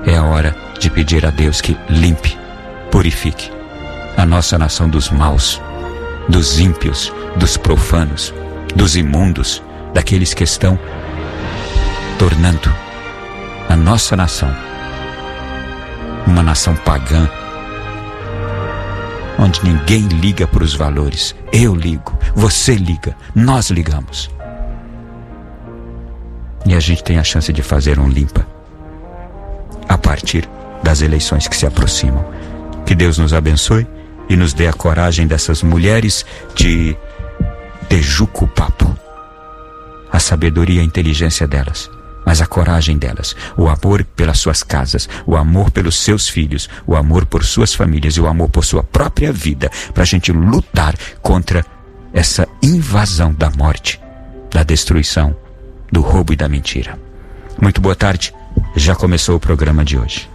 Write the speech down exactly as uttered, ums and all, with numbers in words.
É a hora de pedir a Deus que limpe, purifique a nossa nação dos maus, dos ímpios, dos profanos, dos imundos, daqueles que estão tornando a nossa nação uma nação pagã, onde ninguém liga para os valores. Eu ligo, você liga, nós ligamos. E a gente tem a chance de fazer um limpa a partir das eleições que se aproximam. Que Deus nos abençoe e nos dê a coragem dessas mulheres de Tejuco Papo, a sabedoria e a inteligência delas, mas a coragem delas, o amor pelas suas casas, o amor pelos seus filhos, o amor por suas famílias e o amor por sua própria vida, para a gente lutar contra essa invasão da morte, da destruição, do roubo e da mentira. Muito boa tarde, já começou o programa de hoje.